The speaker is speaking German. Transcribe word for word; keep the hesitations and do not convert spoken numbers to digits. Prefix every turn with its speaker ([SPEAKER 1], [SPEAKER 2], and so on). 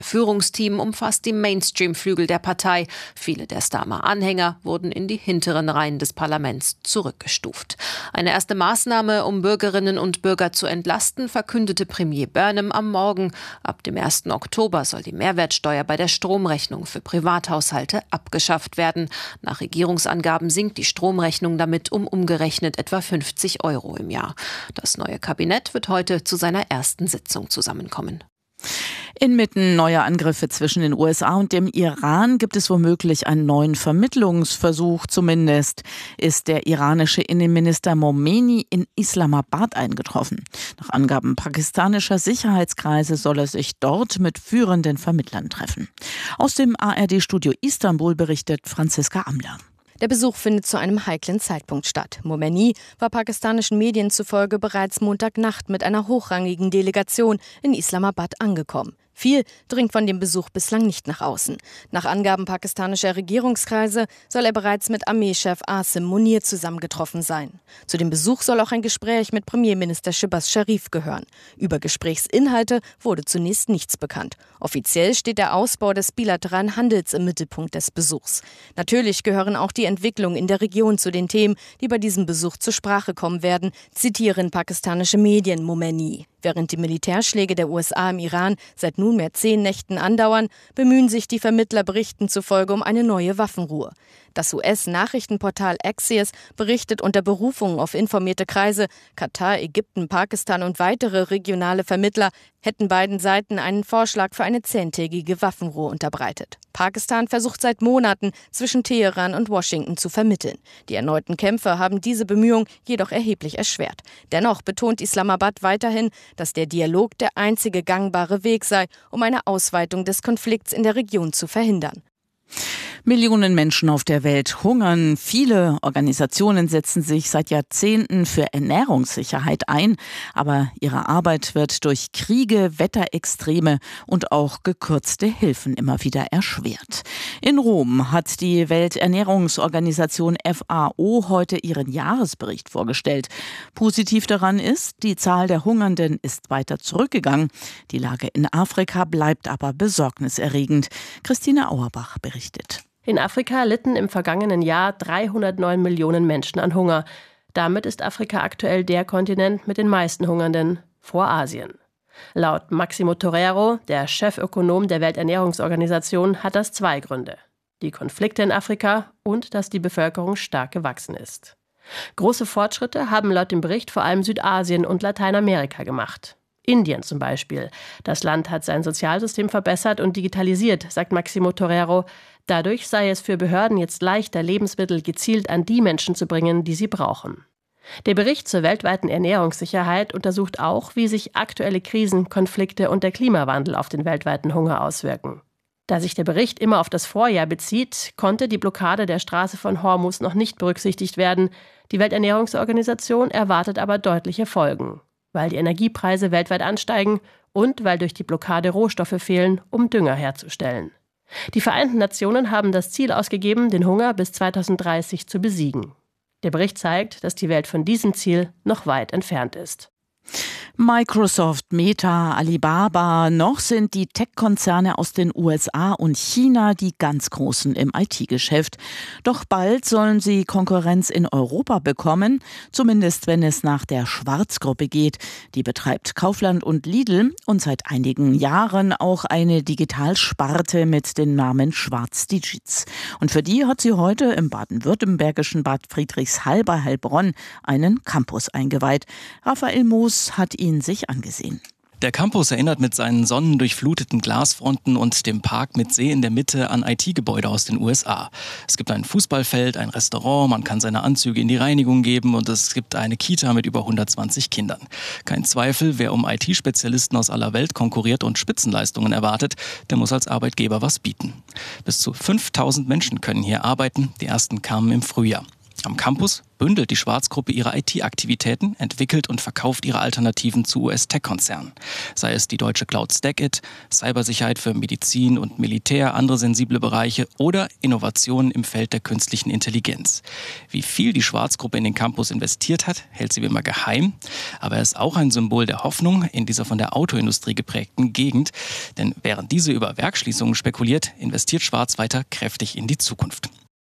[SPEAKER 1] Führungsteam umfasst die Mainstream-Flügel der Partei. Viele der Starmer-Anhänger wurden in die hinteren Reihen des Parlaments zurückgestuft. Eine erste Maßnahme, um Bürgerinnen und Bürger zu entlasten, verkündete Premier Burnham am Morgen. Ab dem ersten Oktober soll die Mehrwertsteuer bei der Stromrechnung für Privathaushalte abgeschafft werden. Nach Regierungsangaben sinkt die Stromrechnung damit um umgerechnet etwa fünfzig Euro im Jahr. Das neue Kabinett wird heute zu seiner ersten Sitzung zusammenkommen.
[SPEAKER 2] Inmitten neuer Angriffe zwischen den U S A und dem Iran gibt es womöglich einen neuen Vermittlungsversuch. Zumindest ist der iranische Innenminister Momeini in Islamabad eingetroffen. Nach Angaben pakistanischer Sicherheitskreise soll er sich dort mit führenden Vermittlern treffen. Aus dem A R D-Studio Istanbul berichtet Franziska Amler.
[SPEAKER 3] Der Besuch findet zu einem heiklen Zeitpunkt statt. Momeini war pakistanischen Medien zufolge bereits Montagnacht mit einer hochrangigen Delegation in Islamabad angekommen. Viel dringt von dem Besuch bislang nicht nach außen. Nach Angaben pakistanischer Regierungskreise soll er bereits mit Armeechef Asim Munir zusammengetroffen sein. Zu dem Besuch soll auch ein Gespräch mit Premierminister Shehbaz Sharif gehören. Über Gesprächsinhalte wurde zunächst nichts bekannt. Offiziell steht der Ausbau des bilateralen Handels im Mittelpunkt des Besuchs. Natürlich gehören auch die Entwicklungen in der Region zu den Themen, die bei diesem Besuch zur Sprache kommen werden, zitieren pakistanische Medien Momeini. Während die Militärschläge der U S A im Iran seit nunmehr zehn Nächten andauern, bemühen sich die Vermittlerberichten zufolge um eine neue Waffenruhe. Das U S-Nachrichtenportal Axios berichtet unter Berufung auf informierte Kreise, Katar, Ägypten, Pakistan und weitere regionale Vermittler hätten beiden Seiten einen Vorschlag für eine zehntägige Waffenruhe unterbreitet. Pakistan versucht seit Monaten, zwischen Teheran und Washington zu vermitteln. Die erneuten Kämpfe haben diese Bemühungen jedoch erheblich erschwert. Dennoch betont Islamabad weiterhin, dass der Dialog der einzige gangbare Weg sei, um eine Ausweitung des Konflikts in der Region zu verhindern.
[SPEAKER 2] Millionen Menschen auf der Welt hungern. Viele Organisationen setzen sich seit Jahrzehnten für Ernährungssicherheit ein. Aber ihre Arbeit wird durch Kriege, Wetterextreme und auch gekürzte Hilfen immer wieder erschwert. In Rom hat die Welternährungsorganisation F A O heute ihren Jahresbericht vorgestellt. Positiv daran ist, die Zahl der Hungernden ist weiter zurückgegangen. Die Lage in Afrika bleibt aber besorgniserregend. Christine Auerbach berichtet.
[SPEAKER 4] In Afrika litten im vergangenen Jahr dreihundertneun Millionen Menschen an Hunger. Damit ist Afrika aktuell der Kontinent mit den meisten Hungernden, vor Asien. Laut Maximo Torero, der Chefökonom der Welternährungsorganisation, hat das zwei Gründe: die Konflikte in Afrika und dass die Bevölkerung stark gewachsen ist. Große Fortschritte haben laut dem Bericht vor allem Südasien und Lateinamerika gemacht. Indien zum Beispiel. Das Land hat sein Sozialsystem verbessert und digitalisiert, sagt Maximo Torero. Dadurch sei es für Behörden jetzt leichter, Lebensmittel gezielt an die Menschen zu bringen, die sie brauchen. Der Bericht zur weltweiten Ernährungssicherheit untersucht auch, wie sich aktuelle Krisen, Konflikte und der Klimawandel auf den weltweiten Hunger auswirken. Da sich der Bericht immer auf das Vorjahr bezieht, konnte die Blockade der Straße von Hormuz noch nicht berücksichtigt werden. Die Welternährungsorganisation erwartet aber deutliche Folgen, weil die Energiepreise weltweit ansteigen und weil durch die Blockade Rohstoffe fehlen, um Dünger herzustellen. Die Vereinten Nationen haben das Ziel ausgegeben, den Hunger bis zweitausenddreißig zu besiegen. Der Bericht zeigt, dass die Welt von diesem Ziel noch weit entfernt ist.
[SPEAKER 2] Microsoft, Meta, Alibaba, noch sind die Tech-Konzerne aus den U S A und China die ganz Großen im I T-Geschäft. Doch bald sollen sie Konkurrenz in Europa bekommen, zumindest wenn es nach der Schwarz-Gruppe geht. Die betreibt Kaufland und Lidl und seit einigen Jahren auch eine Digitalsparte mit dem Namen Schwarz Digits. Und für die hat sie heute im baden-württembergischen Bad Friedrichshall bei Heilbronn einen Campus eingeweiht. Raphael Moos hat ihn sich angesehen.
[SPEAKER 5] Der Campus erinnert mit seinen sonnendurchfluteten Glasfronten und dem Park mit See in der Mitte an I T-Gebäude aus den U S A. Es gibt ein Fußballfeld, ein Restaurant, man kann seine Anzüge in die Reinigung geben und es gibt eine Kita mit über hundertzwanzig Kindern. Kein Zweifel, wer um I T-Spezialisten aus aller Welt konkurriert und Spitzenleistungen erwartet, der muss als Arbeitgeber was bieten. Bis zu fünftausend Menschen können hier arbeiten, die ersten kamen im Frühjahr. Am Campus bündelt die Schwarz-Gruppe ihre I T-Aktivitäten, entwickelt und verkauft ihre Alternativen zu U S-Tech-Konzernen. Sei es die deutsche Cloud StackIt, Cybersicherheit für Medizin und Militär, andere sensible Bereiche oder Innovationen im Feld der künstlichen Intelligenz. Wie viel die Schwarz-Gruppe in den Campus investiert hat, hält sie wie immer geheim. Aber er ist auch ein Symbol der Hoffnung in dieser von der Autoindustrie geprägten Gegend. Denn während diese über Werksschließungen spekuliert, investiert Schwarz weiter kräftig in die Zukunft.